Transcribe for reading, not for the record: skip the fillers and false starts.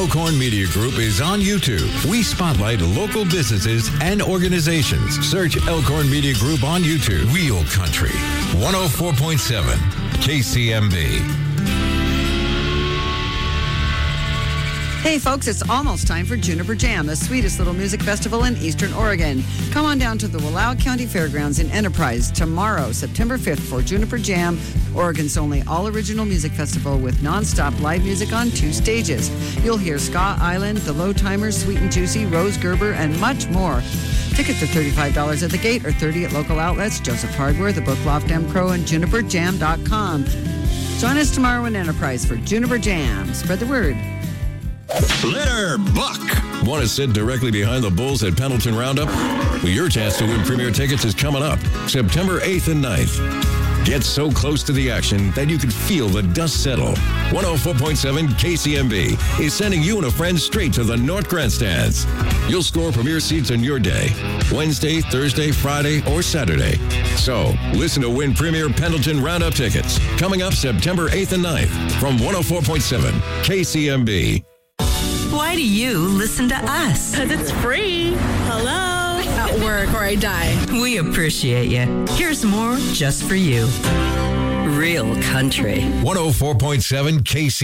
Elkhorn Media Group is on YouTube. We spotlight local businesses and organizations. Search Elkhorn Media Group on YouTube. Real Country 104.7 KCMB. Hey folks, it's almost time for Juniper Jam, the sweetest little music festival in Eastern Oregon. Come on down to the Wallowa County Fairgrounds in Enterprise tomorrow, September 5th for Juniper Jam, Oregon's only all-original music festival with non-stop live music on 2 stages. You'll hear Ska Island, The Low Timers, Sweet and Juicy, Rose Gerber, and much more. Tickets are $35 at the gate or $30 at local outlets, Joseph Hardware, The Book Loft, M. Crow, and JuniperJam.com. Join us tomorrow in Enterprise for Juniper Jam. Spread the word. Letter Buck. Want to sit directly behind the Bulls at Pendleton Roundup? Well, your chance to win premier tickets is coming up September 8th and 9th. Get so close to the action that you can feel the dust settle. 104.7 KCMB is sending you and a friend straight to the North Grandstands. You'll score premier seats on your day, Wednesday, Thursday, Friday, or Saturday. So, listen to win premier Pendleton Roundup tickets. Coming up September 8th and 9th from 104.7 KCMB. Why do you listen to us? Because it's free. Hello? At work or I die. We appreciate you. Here's more just for you. Real Country 104.7 KCMB.